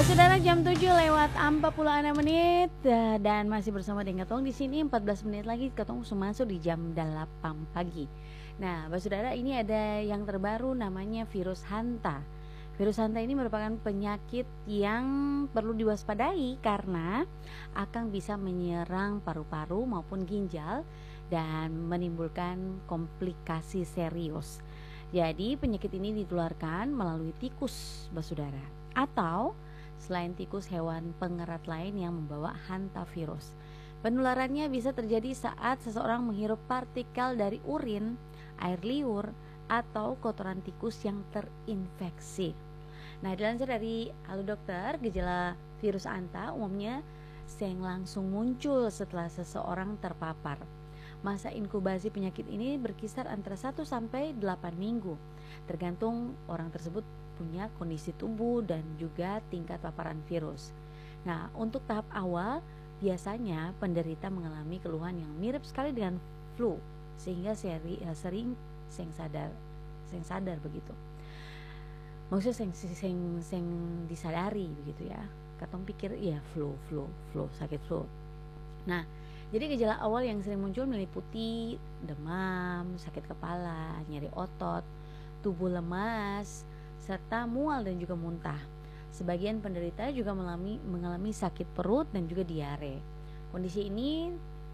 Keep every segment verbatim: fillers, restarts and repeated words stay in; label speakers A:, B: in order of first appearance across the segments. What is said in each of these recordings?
A: Saudara, jam tujuh lewat empat puluh enam menit dan masih bersama dengan Katong di sini. Empat belas menit lagi Katong masuk di jam delapan pagi. Nah, saudara, ini ada yang terbaru namanya virus Hanta. Virus Hanta ini merupakan penyakit yang perlu diwaspadai karena akan bisa menyerang paru-paru maupun ginjal dan menimbulkan komplikasi serius. Jadi penyakit ini ditularkan melalui tikus, saudara, atau selain tikus, hewan pengerat lain yang membawa hantavirus. Penularannya bisa terjadi saat seseorang menghirup partikel dari urin, air liur, atau kotoran tikus yang terinfeksi. Nah, dilansir dari Halo Dokter, gejala virus Hanta umumnya seng langsung muncul setelah seseorang terpapar. Masa inkubasi penyakit ini berkisar antara satu sampai delapan minggu, tergantung orang tersebut punya kondisi tubuh dan juga tingkat paparan virus. Nah, untuk tahap awal biasanya penderita mengalami keluhan yang mirip sekali dengan flu, sehingga seri, sering seng sadar, seng sadar begitu. Maksudnya seng seng seng disadari begitu ya. Katong pikir iya flu, flu, flu, sakit flu. Nah, jadi gejala awal yang sering muncul meliputi demam, sakit kepala, nyeri otot, tubuh lemas, serta mual dan juga muntah. Sebagian penderita juga mengalami, mengalami sakit perut dan juga diare. Kondisi ini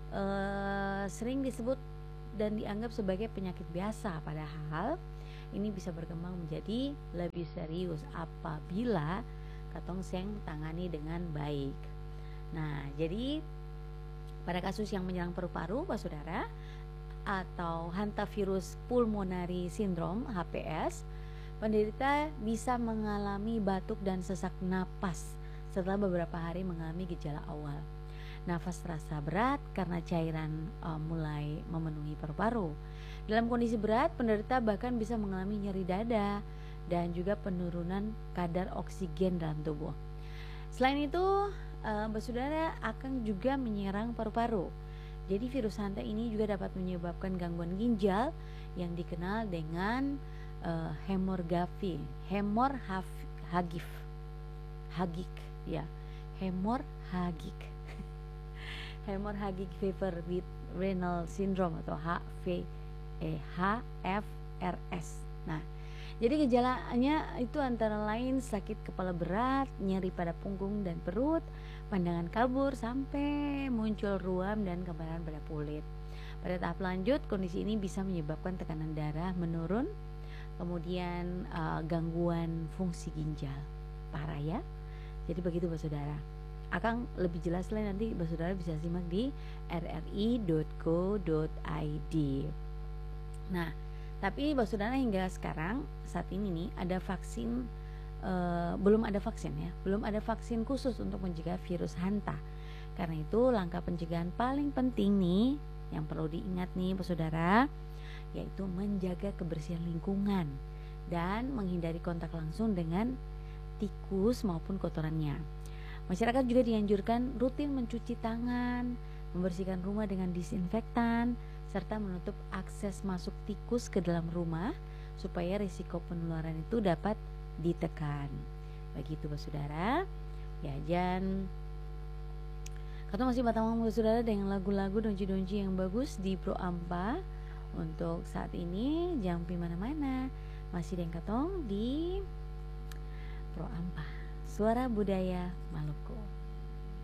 A: eh, sering disebut dan dianggap sebagai penyakit biasa, padahal ini bisa berkembang menjadi lebih serius apabila katong seng tangani dengan baik. Nah, jadi pada kasus yang menyerang paru-paru, Pak Saudara, atau hantavirus pulmonary syndrome H P S, penderita bisa mengalami batuk dan sesak napas setelah beberapa hari mengalami gejala awal. Nafas terasa berat karena cairan uh, mulai memenuhi paru-paru. Dalam kondisi berat, penderita bahkan bisa mengalami nyeri dada dan juga penurunan kadar oksigen dalam tubuh. Selain itu, uh, bersaudara akan juga menyerang paru-paru. Jadi virus Hanta ini juga dapat menyebabkan gangguan ginjal yang dikenal dengan uh, hemorrhagi, hemorrhagif, hagik, ya, hemorrhagik, hemorrhagic fever with renal syndrome atau H V eh, H F R S. Nah, jadi gejalanya itu antara lain sakit kepala berat, nyeri pada punggung dan perut, pandangan kabur sampai muncul ruam dan kemerahan pada kulit. Pada tahap lanjut, kondisi ini bisa menyebabkan tekanan darah menurun, kemudian uh, gangguan fungsi ginjal. Parah ya. Jadi begitu Saudara. Akan lebih jelas lagi nanti Saudara bisa simak di r r i dot co dot i d. Nah, tapi Saudara hingga sekarang saat ini nih ada vaksin uh, belum ada vaksin ya, belum ada vaksin khusus untuk mencegah virus Hanta. Karena itu langkah pencegahan paling penting nih yang perlu diingat nih Saudara, yaitu menjaga kebersihan lingkungan dan menghindari kontak langsung dengan tikus maupun kotorannya. Masyarakat juga dianjurkan rutin mencuci tangan, membersihkan rumah dengan disinfektan, serta menutup akses masuk tikus ke dalam rumah supaya risiko penularan itu dapat ditekan. Begitu Saudara. Ya, dan Katong masih batang Saudara dengan lagu-lagu donci-donci yang bagus di Pro Ampa. Untuk saat ini jangan pi mana-mana, masih dengan Katong di Pro Ampa, Suara Budaya Maluku.